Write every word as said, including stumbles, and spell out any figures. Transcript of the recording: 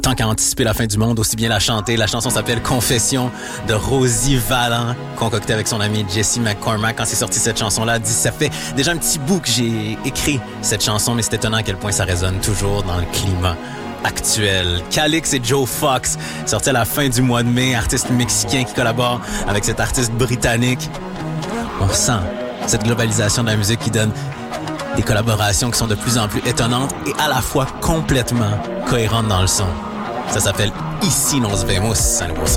tant qu'à anticiper la fin du monde, aussi bien la chanter. La chanson s'appelle Confession de Rosie Vallant, concoctée avec son ami Jesse McCormack. Quand c'est sorti cette chanson-là, dit ça fait déjà un petit bout que j'ai écrit cette chanson, mais c'est étonnant à quel point ça résonne toujours dans le climat actuel. Calix et Joe Fox, sorti à la fin du mois de mai, artiste mexicain qui collabore avec cet artiste britannique. On sent cette globalisation de la musique qui donne des collaborations qui sont de plus en plus étonnantes et à la fois complètement cohérentes dans le son. Ça s'appelle Ici nos vemos à nouveau.